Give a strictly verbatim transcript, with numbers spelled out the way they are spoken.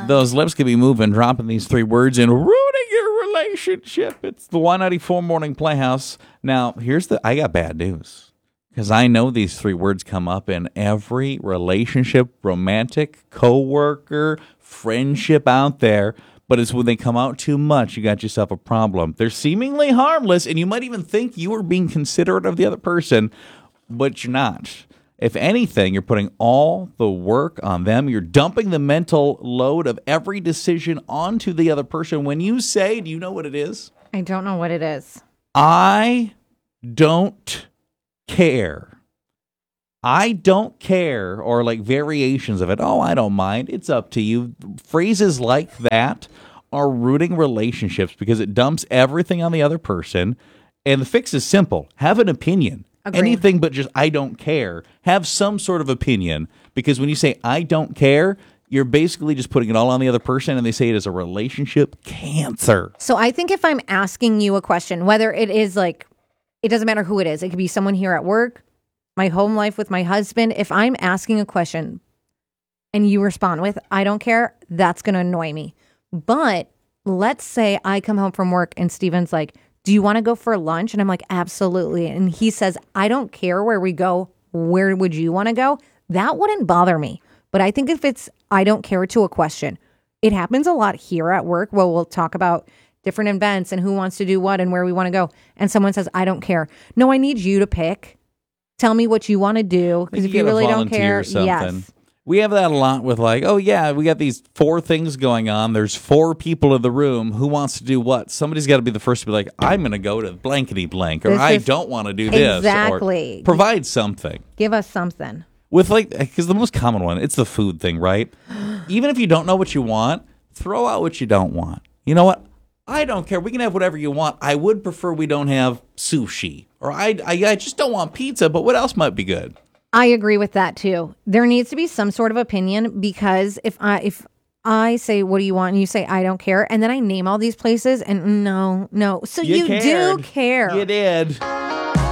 those lips could be moving, dropping these three words and ruining your relationship. It's the Y ninety-four Morning Playhouse. Now, here's the, I got bad news. Because I know these three words come up in every relationship, romantic, coworker, friendship out there. But it's when they come out too much, you got yourself a problem. They're seemingly harmless, and you might even think you are being considerate of the other person, but you're not. If anything, you're putting all the work on them. You're dumping the mental load of every decision onto the other person. When you say, do you know what it is? I don't know what it is. I don't care. I don't care, or like variations of it. Oh, I don't mind. It's up to you. Phrases like that are rooting relationships because it dumps everything on the other person. And the fix is simple. Have an opinion. Agreed. Anything but just I don't care. Have some sort of opinion, because when you say I don't care, you're basically just putting it all on the other person, and they say it is a relationship cancer. So I think if I'm asking you a question, whether it is like, it doesn't matter who it is. It could be someone here at work, my home life with my husband. If I'm asking a question and you respond with, I don't care, that's going to annoy me. But let's say I come home from work and Steven's like, do you want to go for lunch? And I'm like, absolutely. And he says, I don't care where we go. Where would you want to go? That wouldn't bother me. But I think if it's, I don't care to a question, it happens a lot here at work. Well, we'll talk about different events and who wants to do what and where we want to go. And someone says, I don't care. No, I need you to pick. Tell me what you want to do. Because if you really don't care, yes. We have that a lot with like, oh, yeah, we got these four things going on. There's four people in the room. Who wants to do what? Somebody's got to be the first to be like, I'm going to go to blankety blank, or This I is- don't want to do this. Exactly. Or provide something. Give us something. With like, because the most common one, it's the food thing, right? Even if you don't know what you want, throw out what you don't want. You know what? I don't care. We can have whatever you want. I would prefer we don't have sushi. Or I, I, I just don't want pizza, but what else might be good? I agree with that too. There needs to be some sort of opinion, because if I if I say, what do you want? And you say, I don't care. And then I name all these places and no, no. So you, you do care. You did.